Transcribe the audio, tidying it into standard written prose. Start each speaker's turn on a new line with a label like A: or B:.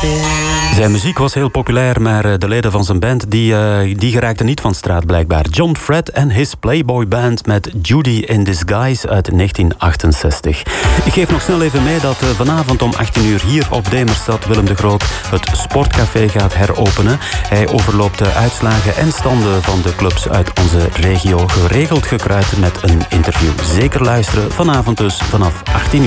A: Zijn muziek was heel populair, maar de leden van zijn band die geraakten niet van straat blijkbaar. John Fred en his Playboy Band met Judy in Disguise uit 1968. Ik geef nog snel even mee dat vanavond om 18 uur hier op Demerstad Willem de Groot het Sportcafé gaat heropenen. Hij overloopt de uitslagen en standen van de clubs uit onze regio geregeld gekruid met een interview. Zeker luisteren vanavond dus vanaf 18 uur.